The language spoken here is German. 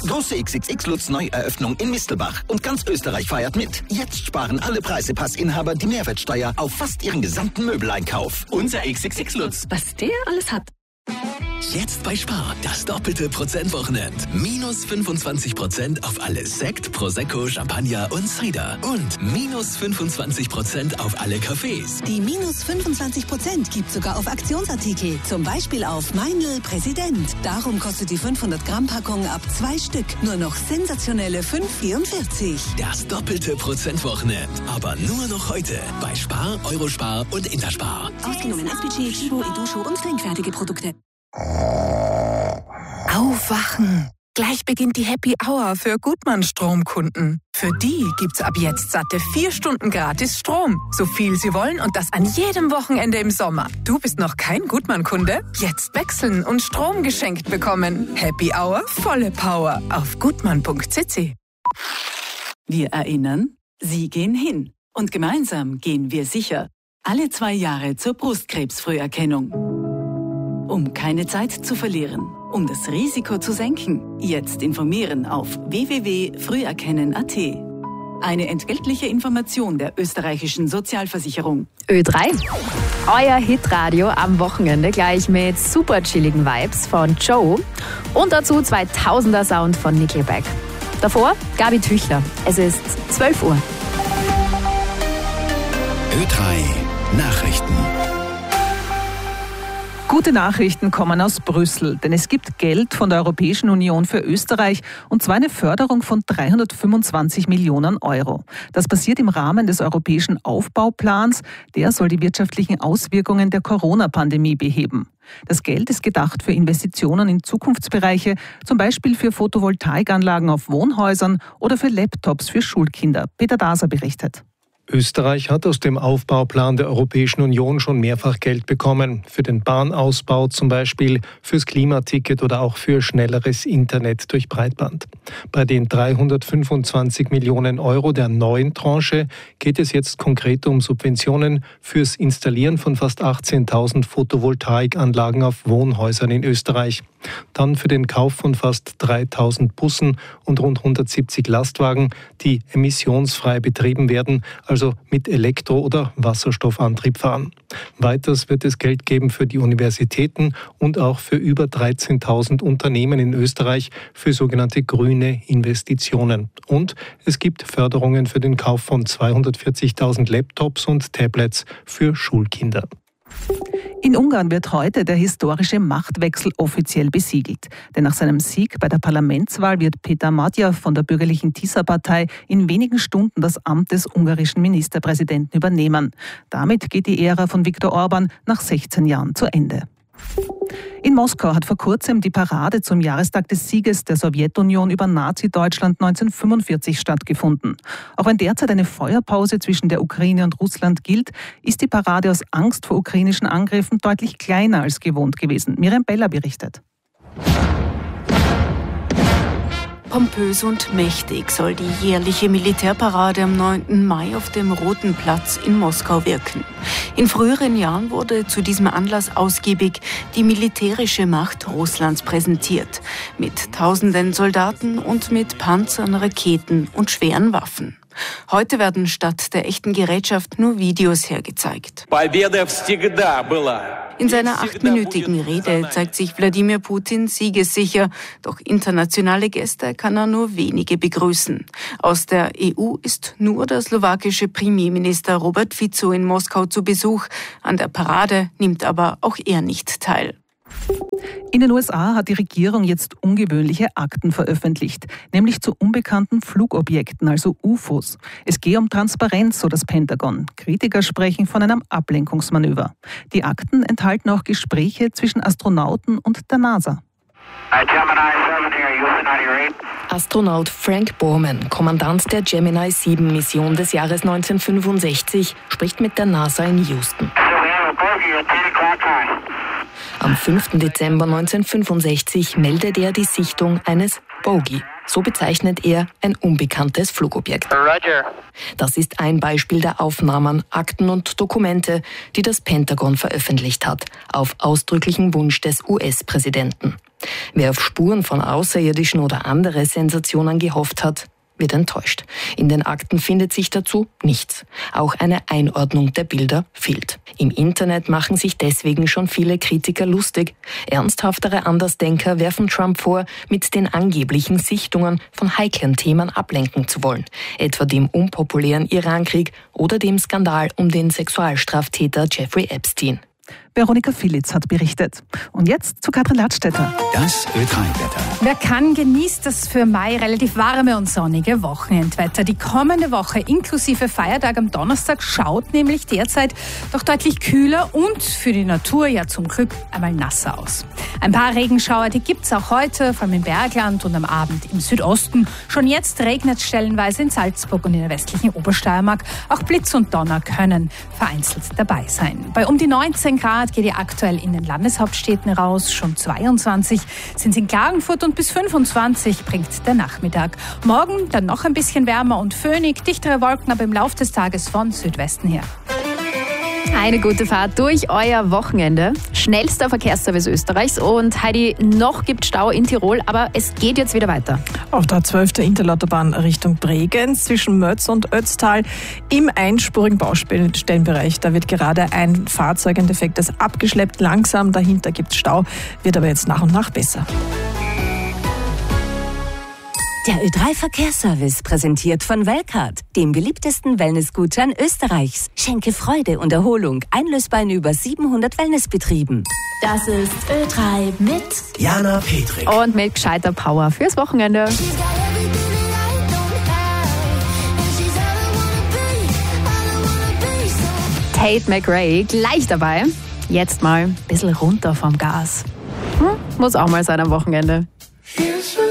Große XXX-Lutz Neueröffnung in Mistelbach. Und ganz Österreich feiert mit. Jetzt sparen alle Preisepassinhaber die Mehrwertsteuer auf fast ihren gesamten Möbeleinkauf. Unser XXX-Lutz. Was der alles hat. Jetzt bei Spar, das doppelte Prozentwochenende. Minus 25% auf alles Sekt, Prosecco, Champagner und Cider. Und minus 25% auf alle Cafés. Die minus 25% gibt sogar auf Aktionsartikel. Zum Beispiel auf Meindl Präsident. Darum kostet die 500-Gramm-Packung ab 2 Stück nur noch sensationelle 5,44. Das doppelte Prozentwochenende. Aber nur noch heute bei Spar, Eurospar und Interspar. Ausgenommen SPG, Chibo, Edusho und trinkfertige Produkte. Aufwachen! Gleich beginnt die Happy Hour für Gutmann-Stromkunden. Für die gibt's ab jetzt satte 4 Stunden gratis Strom. So viel sie wollen und das an jedem Wochenende im Sommer. Du bist noch kein Gutmann-Kunde? Jetzt wechseln und Strom geschenkt bekommen. Happy Hour, volle Power auf gutmann.cc. Wir erinnern, Sie gehen hin. Und gemeinsam gehen wir sicher. Alle 2 Jahre zur Brustkrebsfrüherkennung. Um keine Zeit zu verlieren, um das Risiko zu senken, jetzt informieren auf www.früherkennen.at. Eine entgeltliche Information der österreichischen Sozialversicherung. Ö3. Euer Hitradio am Wochenende gleich mit super chilligen Vibes von Joe und dazu 2000er Sound von Nickelback. Davor Gabi Tüchler. Es ist 12 Uhr. Ö3 Nachrichten. Gute Nachrichten kommen aus Brüssel, denn es gibt Geld von der Europäischen Union für Österreich, und zwar eine Förderung von 325 Millionen Euro. Das passiert im Rahmen des europäischen Aufbauplans. Der soll die wirtschaftlichen Auswirkungen der Corona-Pandemie beheben. Das Geld ist gedacht für Investitionen in Zukunftsbereiche, zum Beispiel für Photovoltaikanlagen auf Wohnhäusern oder für Laptops für Schulkinder. Peter Daser berichtet. Österreich hat aus dem Aufbauplan der Europäischen Union schon mehrfach Geld bekommen. Für den Bahnausbau zum Beispiel, fürs Klimaticket oder auch für schnelleres Internet durch Breitband. Bei den 325 Millionen Euro der neuen Tranche geht es jetzt konkret um Subventionen fürs Installieren von fast 18.000 Photovoltaikanlagen auf Wohnhäusern in Österreich. Dann für den Kauf von fast 3.000 Bussen und rund 170 Lastwagen, die emissionsfrei betrieben werden, also mit Elektro- oder Wasserstoffantrieb fahren. Weiters wird es Geld geben für die Universitäten und auch für über 13.000 Unternehmen in Österreich für sogenannte grüne Investitionen. Und es gibt Förderungen für den Kauf von 240.000 Laptops und Tablets für Schulkinder. In Ungarn wird heute der historische Machtwechsel offiziell besiegelt. Denn nach seinem Sieg bei der Parlamentswahl wird Péter Magyar von der bürgerlichen Tisza-Partei in wenigen Stunden das Amt des ungarischen Ministerpräsidenten übernehmen. Damit geht die Ära von Viktor Orbán nach 16 Jahren zu Ende. In Moskau hat vor kurzem die Parade zum Jahrestag des Sieges der Sowjetunion über Nazi-Deutschland 1945 stattgefunden. Auch wenn derzeit eine Feuerpause zwischen der Ukraine und Russland gilt, ist die Parade aus Angst vor ukrainischen Angriffen deutlich kleiner als gewohnt gewesen. Miriam Beller berichtet. Pompös und mächtig soll die jährliche Militärparade am 9. Mai auf dem Roten Platz in Moskau wirken. In früheren Jahren wurde zu diesem Anlass ausgiebig die militärische Macht Russlands präsentiert. Mit tausenden Soldaten und mit Panzern, Raketen und schweren Waffen. Heute werden statt der echten Gerätschaft nur Videos hergezeigt. In seiner 8-minütigen Rede zeigt sich Wladimir Putin siegessicher, doch internationale Gäste kann er nur wenige begrüßen. Aus der EU ist nur der slowakische Premierminister Robert Fico in Moskau zu Besuch. An der Parade nimmt aber auch er nicht teil. In den USA hat die Regierung jetzt ungewöhnliche Akten veröffentlicht, nämlich zu unbekannten Flugobjekten, also UFOs. Es gehe um Transparenz, so das Pentagon. Kritiker sprechen von einem Ablenkungsmanöver. Die Akten enthalten auch Gespräche zwischen Astronauten und der NASA. Astronaut Frank Borman, Kommandant der Gemini 7-Mission des Jahres 1965, spricht mit der NASA in Houston. Am 5. Dezember 1965 meldet er die Sichtung eines Bogey. So bezeichnet er ein unbekanntes Flugobjekt. Das ist ein Beispiel der Aufnahmen, Akten und Dokumente, die das Pentagon veröffentlicht hat, auf ausdrücklichen Wunsch des US-Präsidenten. Wer auf Spuren von Außerirdischen oder andere Sensationen gehofft hat, wird enttäuscht. In den Akten findet sich dazu nichts. Auch eine Einordnung der Bilder fehlt. Im Internet machen sich deswegen schon viele Kritiker lustig. Ernsthaftere Andersdenker werfen Trump vor, mit den angeblichen Sichtungen von heiklen Themen ablenken zu wollen. Etwa dem unpopulären Irankrieg oder dem Skandal um den Sexualstraftäter Jeffrey Epstein. Veronika Filitz hat berichtet. Und jetzt zu Katrin Ladstätter. Das Ö3-Wetter. Wer kann, genießt das für Mai relativ warme und sonnige Wochenendwetter. Die kommende Woche inklusive Feiertag am Donnerstag schaut nämlich derzeit doch deutlich kühler und für die Natur ja zum Glück einmal nasser aus. Ein paar Regenschauer, die gibt's auch heute, vor allem im Bergland und am Abend im Südosten. Schon jetzt regnet es stellenweise in Salzburg und in der westlichen Obersteiermark. Auch Blitz und Donner können vereinzelt dabei sein. Bei um die 19 Grad geht ihr aktuell in den Landeshauptstädten raus. Schon 22 sind es in Klagenfurt und bis 25 bringt der Nachmittag. Morgen dann noch ein bisschen wärmer und föhnig, dichtere Wolken, aber im Laufe des Tages von Südwesten her. Eine gute Fahrt durch euer Wochenende. Schnellster Verkehrsservice Österreichs. Und Heidi, noch gibt Stau in Tirol, aber es geht jetzt wieder weiter. Auf der 12. Interlautobahn Richtung Bregenz zwischen Mötz und Ötztal im einspurigen Baustellenbereich. Da wird gerade ein Fahrzeug, ein defektes, abgeschleppt. Langsam dahinter gibt es Stau, wird aber jetzt nach und nach besser. Der Ö3-Verkehrsservice präsentiert von Welcard, dem beliebtesten Wellnessgutschein Österreichs. Schenke Freude und Erholung, einlösbar in über 700 Wellnessbetrieben. Das ist Ö3 mit Jana Petrik. Und mit gescheiter Power fürs Wochenende. Tate McRae gleich dabei. Jetzt mal ein bisschen runter vom Gas. Muss auch mal sein am Wochenende.